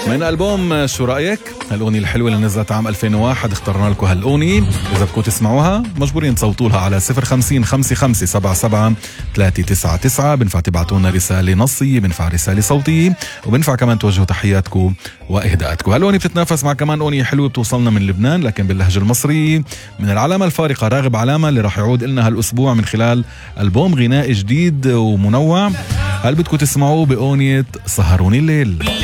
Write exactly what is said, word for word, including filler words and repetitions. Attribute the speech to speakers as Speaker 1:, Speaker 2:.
Speaker 1: من ألبوم شو رأيك؟ هالأغنية الحلوة اللي نزلت عام ألفين وواحد اخترنا لكم هالأغنية. إذا بدكم تسمعوها مجبورين تصوتوا لها على صفر خمسين خمسة خمسة سبعة سبعة ثلاثة تسعة تسعة. بنفع تبعتونا رسالة نصية، بنفع رسالة صوتية، وبنفع كمان توجهوا تحياتكم وإهداءاتكم. هالأغنية بتتنافس مع كمان أغنية حلوة بتوصلنا من لبنان لكن باللهجة المصرية من العلامة الفارقة راغب علامة اللي راح يعود لنا هالأسبوع من خلال ألبوم غنائي جديد ومنوع. هل بدكم تسمعوه بأغنية سهروني الليل؟